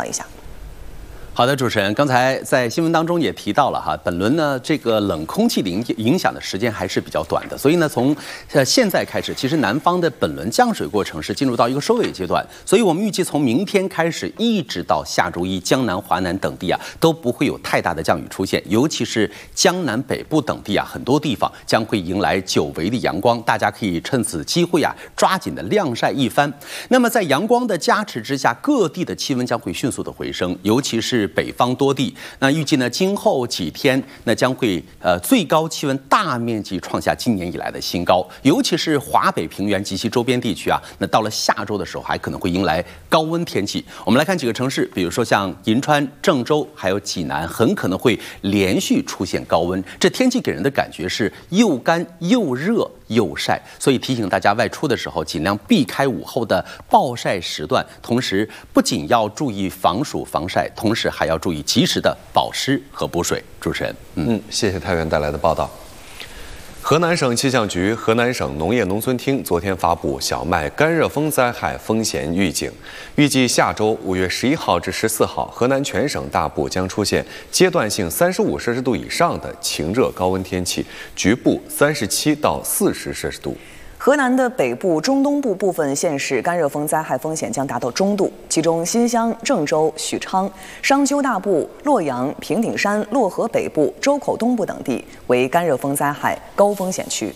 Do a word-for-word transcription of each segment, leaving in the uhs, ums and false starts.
一下。 好的，主持人，刚才在新闻当中也提到了哈，本轮呢这个冷空气的影影响的时间还是比较短的，所以呢从呃现在开始，其实南方的本轮降水过程是进入到一个收尾阶段，所以我们预计从明天开始一直到下周一，江南、华南等地啊都不会有太大的降雨出现，尤其是江南北部等地啊，很多地方将会迎来久违的阳光，大家可以趁此机会啊抓紧的晾晒一番。那么在阳光的加持之下，各地的气温将会迅速的回升，尤其是 北方多地，那预计呢，今后几天那将会呃最高气温大面积创下今年以来的新高，尤其是华北平原及其周边地区啊，那到了下周的时候还可能会迎来高温天气。我们来看几个城市，比如说像银川、郑州还有济南，很可能会连续出现高温，这天气给人的感觉是又干又热 又晒，所以提醒大家外出的时候尽量避开午后的暴晒时段。同时，不仅要注意防暑防晒，同时还要注意及时的保湿和补水。主持人，嗯， 嗯谢谢太原带来的报道。河南省气象局、河南省农业农村厅昨天发布小麦干热风灾害风险预警，预计下周五月十一号至十四号，河南全省大部将出现阶段性三十五摄氏度以上的晴热高温天气，局部三十七到四十摄氏度。 河南的北部、中东部部分县市干热风灾害风险将达到中度，其中新乡、郑州、许昌、商丘大部、洛阳、平顶山、漯河北部、周口东部等地为干热风灾害高风险区。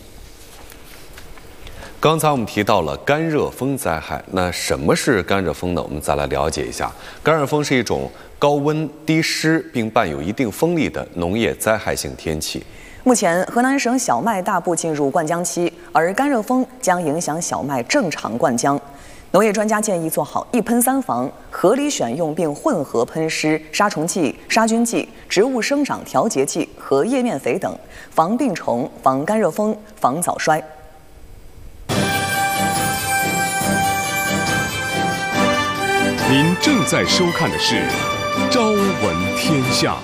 刚才我们提到了干热风灾害，那什么是干热风呢？我们再来了解一下。干热风是一种高温、低湿并伴有一定风力的农业灾害性天气。 目前，河南省小麦大部进入灌浆期，而干热风将影响小麦正常灌浆。农业专家建议做好一喷三防，合理选用并混合喷施杀虫剂、杀菌剂、植物生长调节剂和叶面肥等，防病虫、防干热风、防早衰。 您正在收看的是《朝闻天下》。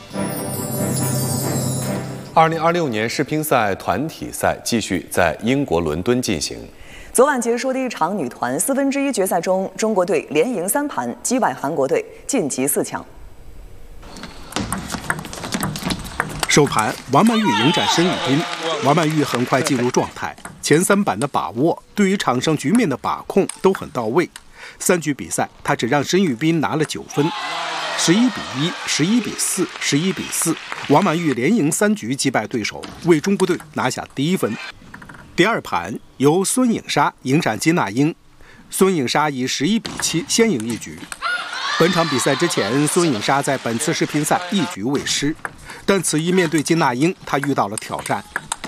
二零二六年世乒赛团体赛继续在英国伦敦进行。 昨晚结束的一场女团四分之一决赛中，中国队连赢三盘，击败韩国队，晋级四强。 首盘，王曼玉迎战申玉斌，王曼玉很快进入状态，前三板的把握，对于场上局面的把控都很到位。三局比赛，她只让申玉斌拿了九分。 十一比一、十一比四、十一比四，王曼玉连赢三局击败对手，为中国队拿下第一分。第二盘由孙颖莎迎战金娜英，孙颖莎以十一比七先赢一局。本场比赛之前，孙颖莎在本次世乒赛一局未失，但此役面对金娜英，她遇到了挑战。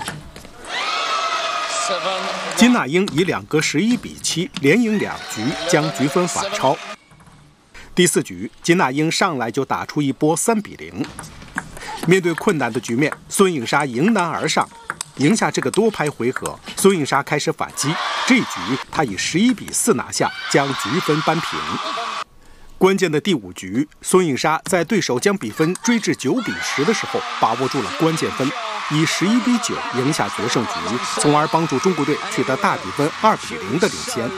金娜英以两个十一比七连赢两局，将局分反超。 第四局，金娜英上来就打出一波三比零。面对困难的局面，孙颖莎迎难而上，赢下这个多拍回合。孙颖莎开始反击，这一局她以十一比四拿下，将局分扳平。关键的第五局，孙颖莎在对手将比分追至九比十的时候，把握住了关键分，以十一比九赢下决胜局，从而帮助中国队取得大比分二比零的领先。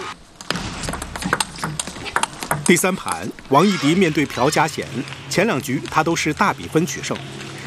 第三盘，王艺迪面对朴嘉贤，前两局他都是大比分取胜。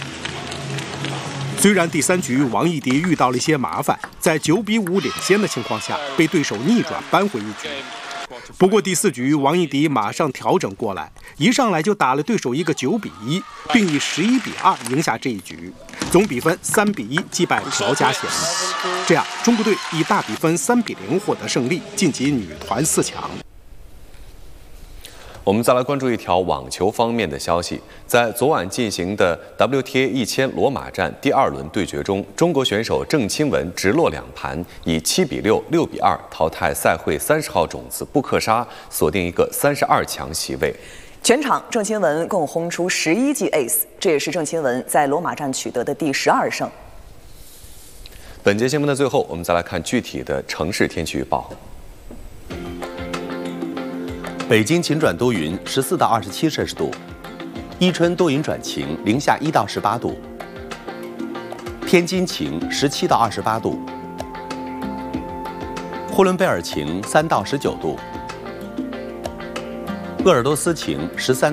虽然第三局王艺迪遇到了一些麻烦，在九比五领先的情况下，被对手逆转扳回一局。不过第四局，王艺迪马上调整过来，一上来就打了对手一个九比一，并以十一比二赢下这一局，总比分三比一击败朴嘉贤。这样，中国队以大比分三比零获得胜利，晋级女团四强。 我们再来关注一条网球方面的消息，在昨晚进行的 W T A 一千罗马站第二轮对决中，中国选手郑钦文直落两盘，以七比六、六比二淘汰赛会三十号种子布克沙，锁定一个三十二强席位。 全场郑钦文共轰出十一记 ace， 这也是郑钦文在罗马站取得的第十二胜。 本节新闻的最后，我们再来看具体的城市天气预报。 北京晴转多云，十四到二十七摄氏度；伊春多云转晴，零下一到十八度；天津晴，十七到二十八度；呼伦贝尔晴，三到十九度；鄂尔多斯晴，十三。